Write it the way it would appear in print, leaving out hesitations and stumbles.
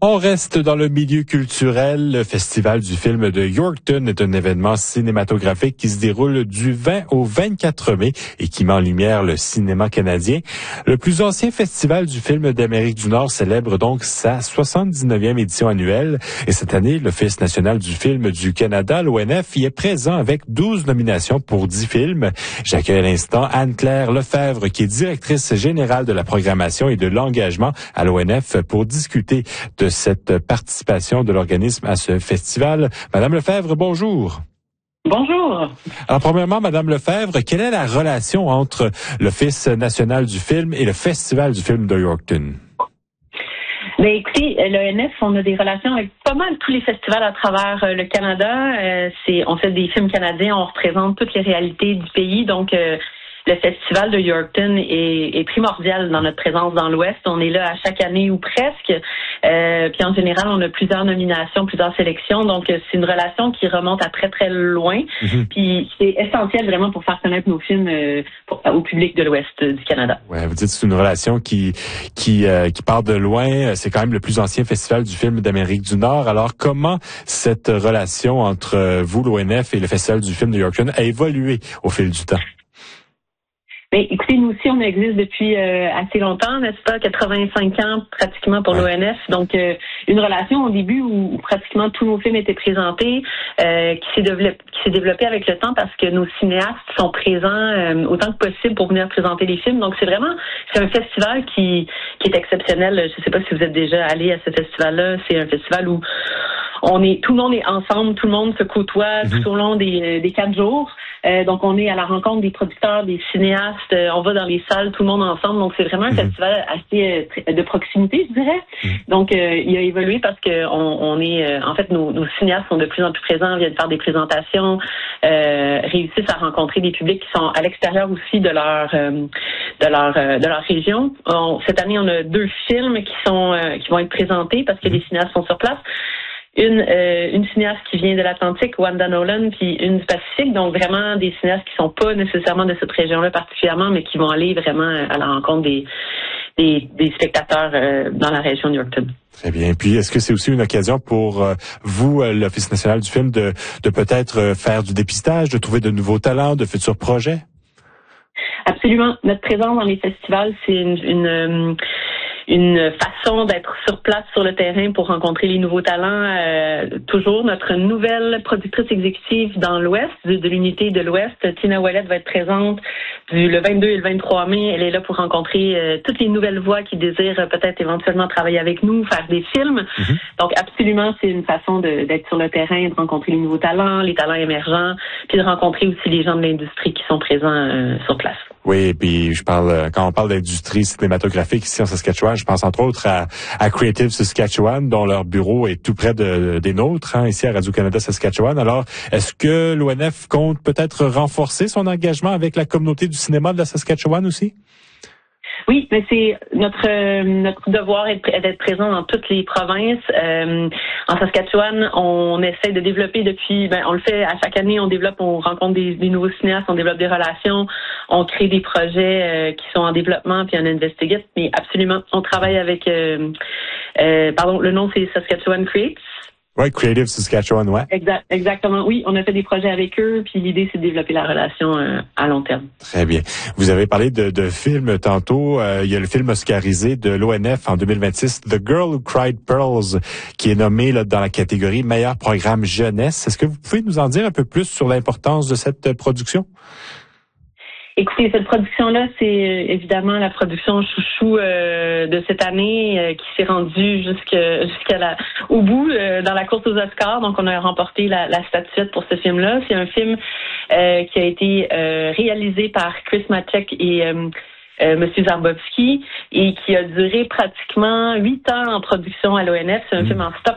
On reste dans le milieu culturel. Le Festival du film de Yorkton est un événement cinématographique qui se déroule du 20 au 24 mai et qui met en lumière le cinéma canadien. Le plus ancien festival du film d'Amérique du Nord célèbre donc sa 79e édition annuelle. Et cette année, l'Office national du film du Canada, l'ONF, y est présent avec 12 nominations pour 10 films. J'accueille à l'instant Anne-Claire Lefebvre, qui est directrice générale de la programmation et de l'engagement à l'ONF pour discuter de cette participation de l'organisme à ce festival. Madame Lefebvre, bonjour. Bonjour. Alors, premièrement, Madame Lefebvre, quelle est la relation entre l'Office national du film et le Festival du film de Yorkton? Ben, écoutez, l'ONF, on a des relations avec pas mal tous les festivals à travers le Canada. On fait des films canadiens, on représente toutes les réalités du pays, donc le festival de Yorkton est primordial dans notre présence dans l'Ouest. On est là à chaque année ou presque. Puis en général, on a plusieurs nominations, plusieurs sélections. Donc, c'est une relation qui remonte à très, très loin. Mm-hmm. Puis c'est essentiel vraiment pour faire connaître nos films au public de l'Ouest du Canada. Ouais, vous dites que c'est une relation qui part de loin. C'est quand même le plus ancien festival du film d'Amérique du Nord. Alors, comment cette relation entre vous, l'ONF, et le Festival du film de Yorkton a évolué au fil du temps? Mais écoutez, nous aussi, on existe depuis assez longtemps, n'est-ce pas? 85 ans pratiquement pour l'ONF. Donc, une relation au début où pratiquement tous nos films étaient présentés, qui s'est développée avec le temps parce que nos cinéastes sont présents autant que possible pour venir présenter les films. Donc, c'est un festival qui est exceptionnel. Je ne sais pas si vous êtes déjà allé à ce festival-là. C'est un festival où tout le monde est ensemble, tout le monde se côtoie tout au long des 4 jours. Donc, on est à la rencontre des producteurs, des cinéastes, on va dans les salles, tout le monde ensemble. Donc, c'est vraiment un festival assez de proximité, je dirais. Donc, il a évolué parce que on est, en fait, nos cinéastes sont de plus en plus présents, viennent faire des présentations, réussissent à rencontrer des publics qui sont à l'extérieur aussi de leur région. Cette année, on a 2 films qui vont être présentés parce que les cinéastes sont sur place. Une cinéaste qui vient de l'Atlantique, Wanda Nolan, puis une du Pacifique, donc vraiment des cinéastes qui sont pas nécessairement de cette région-là particulièrement, mais qui vont aller vraiment à la rencontre des spectateurs dans la région de Yorkton. Très bien. Puis, est-ce que c'est aussi une occasion pour vous, l'Office national du film, de peut-être faire du dépistage, de trouver de nouveaux talents, de futurs projets? Absolument. Notre présence dans les festivals, c'est une façon d'être sur place sur le terrain pour rencontrer les nouveaux talents. Toujours notre nouvelle productrice exécutive dans l'Ouest, de l'unité de l'Ouest, Tina Ouellette, va être présente le 22 et le 23 mai. Elle est là pour rencontrer toutes les nouvelles voix qui désirent peut-être éventuellement travailler avec nous, faire des films. Donc absolument, c'est une façon d'être sur le terrain, de rencontrer les nouveaux talents, les talents émergents, puis de rencontrer aussi les gens de l'industrie qui sont présents sur place. Oui, puis quand on parle d'industrie cinématographique ici en Saskatchewan, je pense entre autres à Creative Saskatchewan, dont leur bureau est tout près des nôtres, ici à Radio-Canada Saskatchewan. Alors, est-ce que l'ONF compte peut-être renforcer son engagement avec la communauté du cinéma de la Saskatchewan aussi? Oui, mais c'est notre devoir d'être présent dans toutes les provinces. En Saskatchewan, on essaie de développer on le fait à chaque année, on rencontre des nouveaux cinéastes, on développe des relations, on crée des projets qui sont en développement puis on investigate. Mais absolument, on travaille avec, le nom c'est Saskatchewan Creates. Oui, Creative Saskatchewan, ouais. Exactement. Oui, on a fait des projets avec eux, puis l'idée, c'est de développer la relation à long terme. Très bien. Vous avez parlé de films tantôt. Il y a le film oscarisé de l'ONF en 2026, The Girl Who Cried Pearls, qui est nommé dans la catégorie meilleur programme jeunesse. Est-ce que vous pouvez nous en dire un peu plus sur l'importance de cette production? Écoutez, cette production-là, c'est évidemment la production chouchou de cette année qui s'est rendue au bout dans la course aux Oscars. Donc, on a remporté la statuette pour ce film-là. C'est un film qui a été réalisé par Chris Maciek et Monsieur Zarbowski et qui a duré pratiquement 8 ans en production à l'ONF. C'est un film en stop